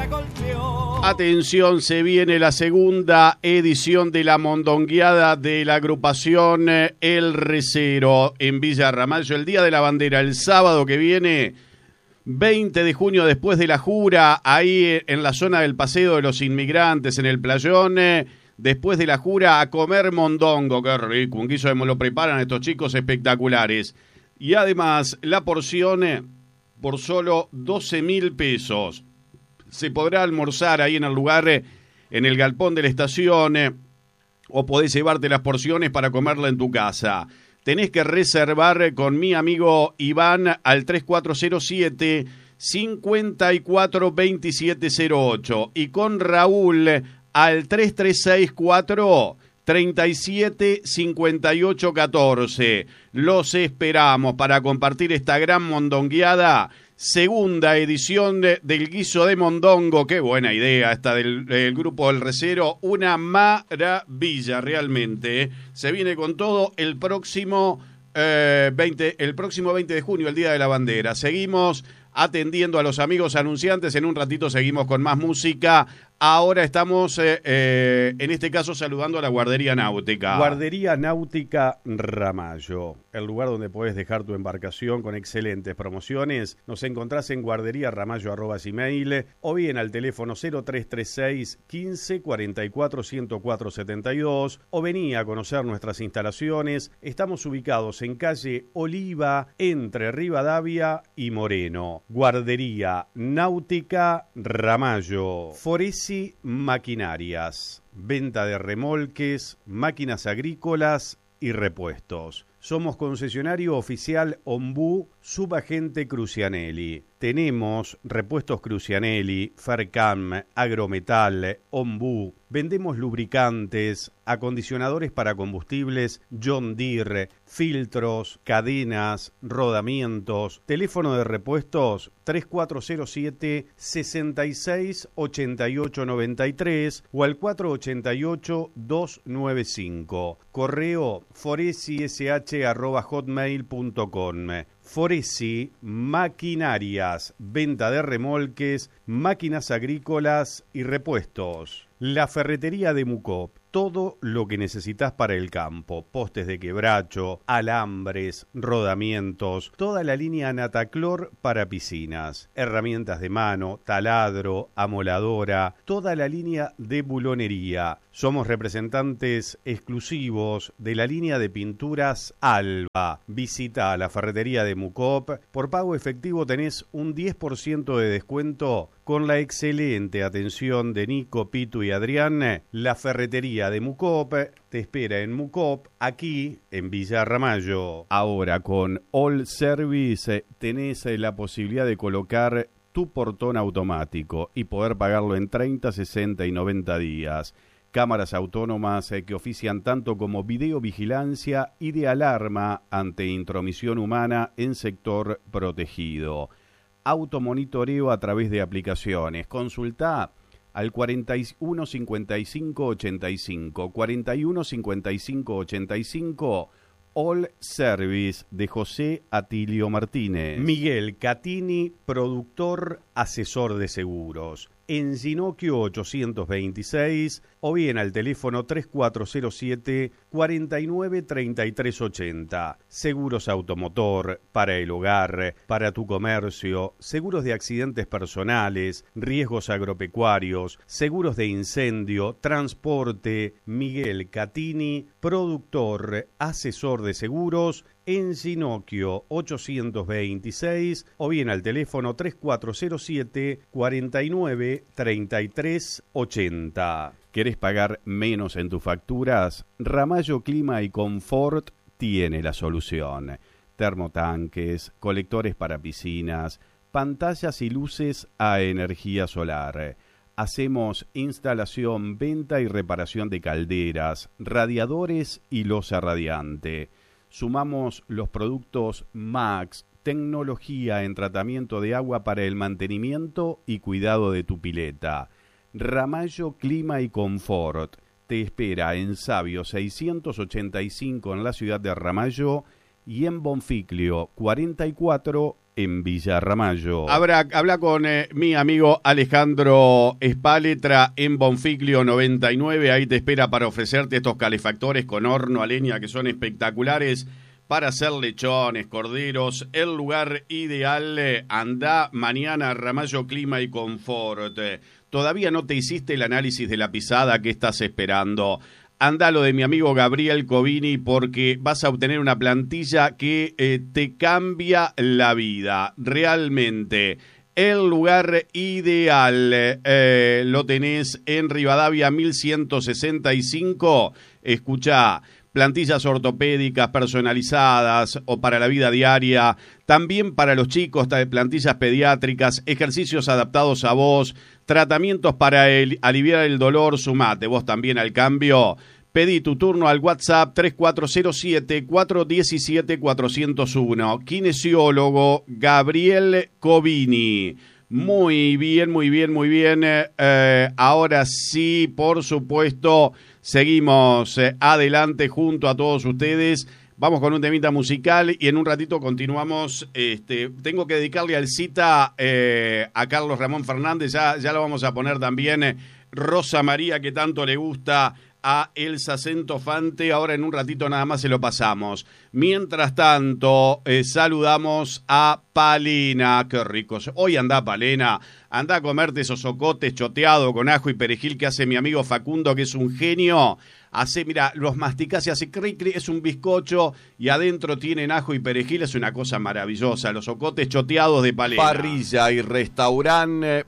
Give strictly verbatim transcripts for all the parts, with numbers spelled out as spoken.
golpeó. Atención, se viene la segunda edición de la mondongueada de la agrupación El Recero en Villa Ramallo, el Día de la Bandera, el sábado que viene, veinte de junio, después de la jura, ahí en la zona del Paseo de los Inmigrantes, en el Playón, después de la jura, a comer mondongo. Qué rico, un guiso de lo preparan estos chicos espectaculares. Y además, la porción por solo doce mil pesos. Se podrá almorzar ahí en el lugar, en el galpón de la estación, eh, o podés llevarte las porciones para comerla en tu casa. Tenés que reservar con mi amigo Iván al tres cuatro cero siete, cinco cuatro dos siete cero ocho y con Raúl al tres tres seis cuatro, treinta y siete, cincuenta y ocho, catorce. Los esperamos para compartir esta gran mondongueada. Segunda edición de, del guiso de mondongo. Qué buena idea esta del, del grupo El Recero. Una maravilla realmente, ¿eh? Se viene con todo el próximo, eh, veinte, el próximo veinte de junio, el Día de la Bandera. Seguimos atendiendo a los amigos anunciantes. En un ratito seguimos con más música. Ahora estamos, eh, eh, en este caso, saludando a la Guardería Náutica. Guardería Náutica Ramallo, el lugar donde puedes dejar tu embarcación con excelentes promociones. Nos encontrás en guarderiyaramallo arroba gmail o bien al teléfono cero tres tres seis, quince, cuarenta y cuatro, ciento cuatro, setenta y dos o vení a conocer nuestras instalaciones. Estamos ubicados en calle Oliva, entre Rivadavia y Moreno. Guardería Náutica Ramallo. Foresi Maquinarias, venta de remolques, máquinas agrícolas y repuestos. Somos concesionario oficial Ombú, subagente Crucianelli. Tenemos repuestos Crucianelli, Fercam, Agrometal, Ombú. Vendemos lubricantes, acondicionadores para combustibles, John Deere, filtros, cadenas, rodamientos. Teléfono de repuestos tres cuatro cero siete, sesenta y seis, ochenta y ocho, noventa y tres o al cuatro ochenta y ocho, doscientos noventa y cinco. Correo foresi s h arroba hotmail punto com. Foresi Maquinarias, venta de remolques, máquinas agrícolas y repuestos. La ferretería de Mucop, todo lo que necesitas para el campo, postes de quebracho, alambres, rodamientos, toda la línea Nataclor para piscinas, herramientas de mano, taladro, amoladora, toda la línea de bulonería. Somos representantes exclusivos de la línea de pinturas Alba. Visita la ferretería de Mucop. Por pago efectivo tenés un diez por ciento de descuento con la excelente atención de Nico, Pitu y Adrián. La ferretería de Mucop te espera en Mucop, aquí en Villa Ramallo. Ahora con All Service tenés la posibilidad de colocar tu portón automático y poder pagarlo en treinta, sesenta y noventa días. Cámaras autónomas eh, que ofician tanto como videovigilancia y de alarma ante intromisión humana en sector protegido. Automonitoreo a través de aplicaciones. Consulta al cuarenta y uno, cincuenta y cinco, ochenta y cinco, cuarenta y uno, cincuenta y cinco, ochenta y cinco. All Service de José Atilio Martínez. Miguel Catini, productor, asesor de seguros. En Ginocchio ochocientos veintiséis o bien al teléfono tres cuatro cero siete, cuarenta y nueve, treinta y tres ochenta. Seguros automotor, para el hogar, para tu comercio, seguros de accidentes personales, riesgos agropecuarios, seguros de incendio, transporte. Miguel Catini, productor, asesor de seguros, en Ginocchio ochocientos veintiséis o bien al teléfono tres cuatro cero siete, cuarenta y nueve, treinta y tres ochenta. ¿Querés pagar menos en tus facturas? Ramallo Clima y Confort tiene la solución. Termotanques, colectores para piscinas, pantallas y luces a energía solar. Hacemos instalación, venta y reparación de calderas, radiadores y losa radiante. Sumamos los productos Max, tecnología en tratamiento de agua para el mantenimiento y cuidado de tu pileta. Ramallo Clima y Confort te espera en Sabio seiscientos ochenta y cinco en la ciudad de Ramallo y en Bonficlio cuarenta y cuatro en Villa Ramallo. Habrá, habla con eh, mi amigo Alejandro Espaletra en Bonfiglio noventa y nueve. Ahí te espera para ofrecerte estos calefactores con horno a leña que son espectaculares para hacer lechones, corderos. El lugar ideal, eh, anda mañana a Ramallo Clima y Confort. Eh, todavía no te hiciste el análisis de la pisada, ¿qué estás esperando? Anda lo de mi amigo Gabriel Covini porque vas a obtener una plantilla que eh, te cambia la vida, realmente. El lugar ideal eh, lo tenés en Rivadavia mil ciento sesenta y cinco. Escuchá, plantillas ortopédicas personalizadas o para la vida diaria, también para los chicos, plantillas pediátricas, ejercicios adaptados a vos, tratamientos para el, aliviar el dolor. Sumate vos también al cambio. Pedí tu turno al WhatsApp tres cuatro cero siete, cuatro uno siete, cuatro cero uno. Kinesiólogo Gabriel Covini. Muy bien, muy bien, muy bien. Eh, ahora sí, por supuesto, seguimos eh, adelante junto a todos ustedes. Vamos con un temita musical y en un ratito continuamos. Este, tengo que dedicarle al cita eh, a Carlos Ramón Fernández. Ya, ya lo vamos a poner también. Eh, Rosa María, que tanto le gusta a Elsa Centofante. Ahora en un ratito nada más se lo pasamos. Mientras tanto, eh, saludamos a Palena. Qué ricos. Hoy anda Palena. Anda a comerte esos ocotes choteados con ajo y perejil que hace mi amigo Facundo, que es un genio. Hace, mira, los masticás y hace cri cri, es un bizcocho y adentro tienen ajo y perejil. Es una cosa maravillosa. Los ocotes choteados de Palena. Parrilla y restaurante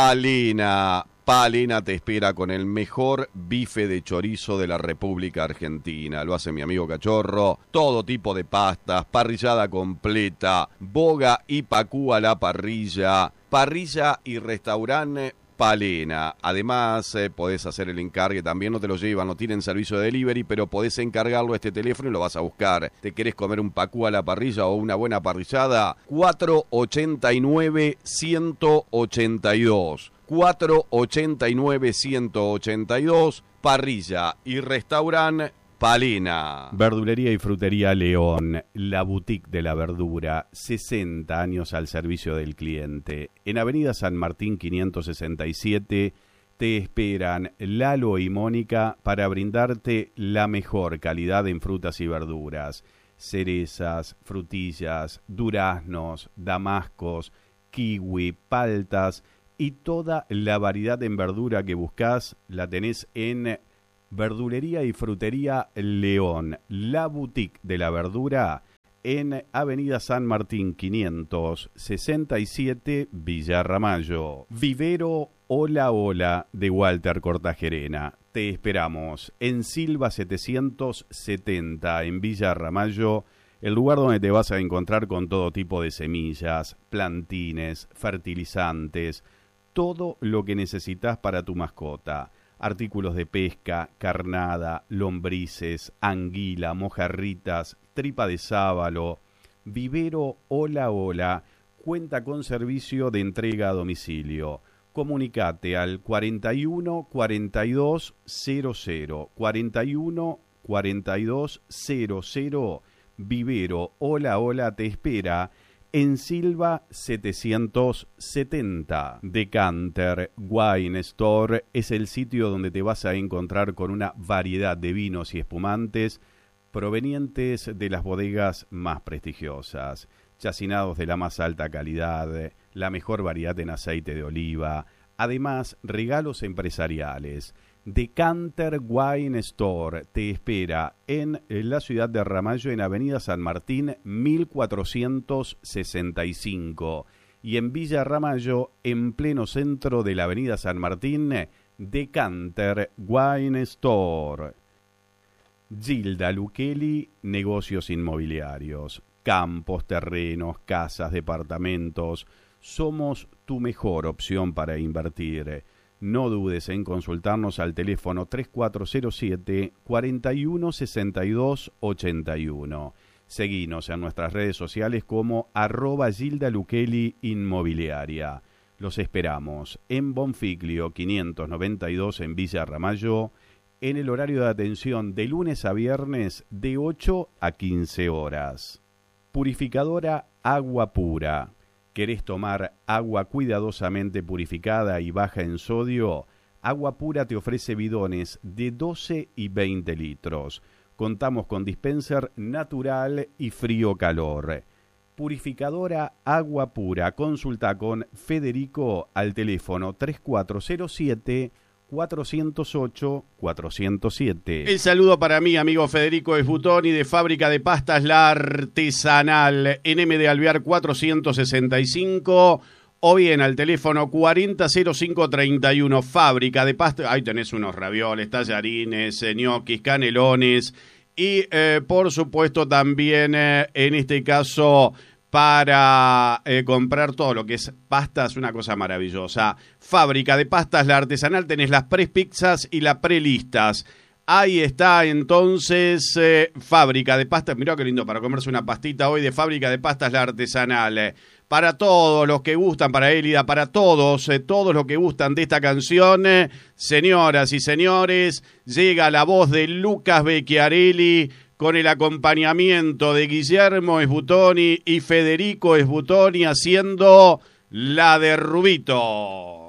Palena. Palena te espera con el mejor bife de chorizo de la República Argentina. Lo hace mi amigo Cachorro. Todo tipo de pastas, parrillada completa, boga y pacú a la parrilla. Parrilla y restaurante Palena. Además, eh, podés hacer el encargue, también no te lo llevan, no tienen servicio de delivery, pero podés encargarlo a este teléfono y lo vas a buscar. ¿Te querés comer un pacú a la parrilla o una buena parrillada? cuatro ochenta y nueve, ciento ochenta y dos. cuatro ochenta y nueve, ciento ochenta y dos, parrilla y restaurante Palena. Verdulería y frutería León, la boutique de la verdura, sesenta años al servicio del cliente. En Avenida San Martín quinientos sesenta y siete te esperan Lalo y Mónica para brindarte la mejor calidad en frutas y verduras. Cerezas, frutillas, duraznos, damascos, kiwi, paltas y toda la variedad en verdura que buscas la tenés en Verdulería y Frutería León, la boutique de la verdura en Avenida San Martín quinientos sesenta y siete, Villa Ramallo. Vivero Hola Hola de Walter Cortajerena. Te esperamos en Silva setecientos setenta en Villa Ramallo, el lugar donde te vas a encontrar con todo tipo de semillas, plantines, fertilizantes, todo lo que necesitas para tu mascota. Artículos de pesca, carnada, lombrices, anguila, mojarritas, tripa de sábalo. Vivero Hola Hola cuenta con servicio de entrega a domicilio. Comunicate al cuarenta y uno, cuarenta y dos, cero cero, cuarenta y uno, cuarenta y dos, cero cero. Vivero Hola Hola te espera en Silva setecientos setenta. Decanter Wine Store es el sitio donde te vas a encontrar con una variedad de vinos y espumantes provenientes de las bodegas más prestigiosas, chacinados de la más alta calidad, la mejor variedad en aceite de oliva, además regalos empresariales. Decanter Wine Store te espera en la ciudad de Ramallo, en Avenida San Martín mil cuatrocientos sesenta y cinco, y en Villa Ramallo, en pleno centro de la Avenida San Martín, Decanter Wine Store. Gilda Luqueli, negocios inmobiliarios, campos, terrenos, casas, departamentos. Somos tu mejor opción para invertir. No dudes en consultarnos al teléfono tres cuatro cero siete, cuarenta y uno, sesenta y dos, ochenta y uno. Seguinos en nuestras redes sociales como arroba Gilda Luqueli Inmobiliaria. Los esperamos en Bonfiglio quinientos noventa y dos en Villa Ramallo, en el horario de atención de lunes a viernes de ocho a quince horas. Purificadora Agua Pura. ¿Querés tomar agua cuidadosamente purificada y baja en sodio? Agua Pura te ofrece bidones de doce y veinte litros. Contamos con dispenser natural y frío-calor. Purificadora Agua Pura. Consulta con Federico al teléfono tres cuatro cero siete, cuatro cero ocho, cuatro cero siete. El saludo para mí, amigo Federico Esbutoni, de Fábrica de Pastas La Artesanal, en M de Alvear cuatrocientos sesenta y cinco, o bien al teléfono cuarenta cero cinco treinta y uno. Fábrica de Pastas, ahí tenés unos ravioles, tallarines, ñoquis, canelones, y eh, por supuesto también, eh, en este caso, para eh, comprar todo lo que es pastas, una cosa maravillosa. Fábrica de Pastas La Artesanal, tenés las pre-pizzas y las pre-listas. Ahí está entonces eh, Fábrica de Pastas, mirá qué lindo para comerse una pastita hoy de Fábrica de Pastas La Artesanal. Eh, para todos los que gustan, para Élida, para todos, eh, todos los que gustan de esta canción, eh, señoras y señores, llega la voz de Lucas Becchiarelli, con el acompañamiento de Guillermo Esbutoni y Federico Esbutoni haciendo la de Rubito.